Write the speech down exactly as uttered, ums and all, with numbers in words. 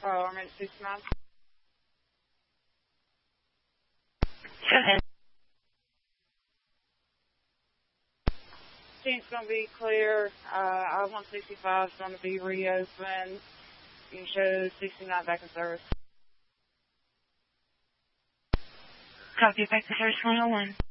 Oh, I'm at sixty-nine. Go ahead. It's going to be clear. Uh, I one sixty-five is going to be reopened. You can show sixty-nine back in service. Copy, back to service one oh one.